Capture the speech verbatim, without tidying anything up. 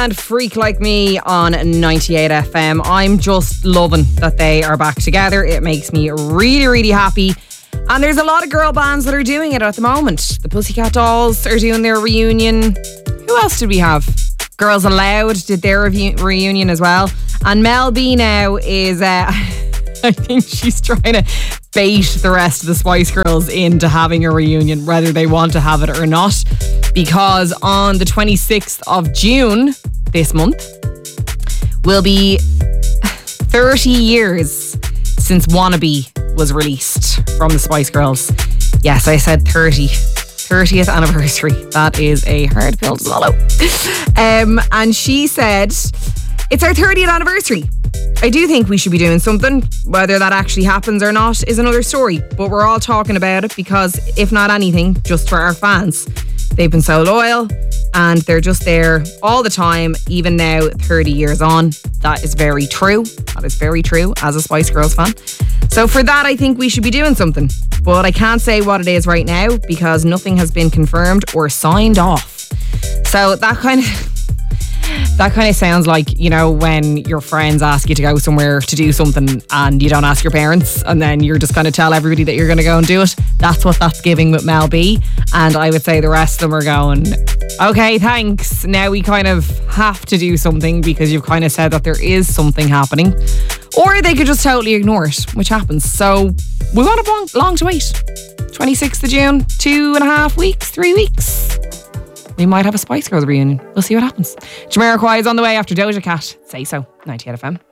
And Freak Like Me on ninety-eight F M. I'm just loving that they are back together. It makes me really, really happy. And there's a lot of girl bands that are doing it at the moment. The Pussycat Dolls are doing their reunion. Who else did we have? Girls Aloud did their revu- reunion as well. And Mel B now is, uh, I think she's trying to bait the rest of the Spice Girls into having a reunion, whether they want to have it or not. Because on the twenty-sixth of June this month will be thirty years since Wannabe was released from the Spice Girls. Yes, I said thirty. thirtieth anniversary. That is a hard pill to swallow. Um, and she said, it's our thirtieth anniversary. I do think we should be doing something. Whether that actually happens or not is another story. But we're all talking about it because, if not anything, just for our fans. They've been so loyal and they're just there all the time, even now, thirty years on. That is very true. That is very true as a Spice Girls fan. So for that, I think we should be doing something. But I can't say what it is right now because nothing has been confirmed or signed off. So that kind of... That kind of sounds like, you know, when your friends ask you to go somewhere to do something and you don't ask your parents and then you're just going to tell everybody that you're going to go and do it. That's what that's giving with Mel B. And I would say the rest of them are going, okay, thanks. Now we kind of have to do something because you've kind of said that there is something happening. Or they could just totally ignore it, which happens. So we won't have long, long to wait. twenty-sixth of June, two and a half weeks, three weeks. We might have a Spice Girls reunion. We'll see what happens. Jamiroquai is on the way after Doja Cat. Say so. ninety-eight F M.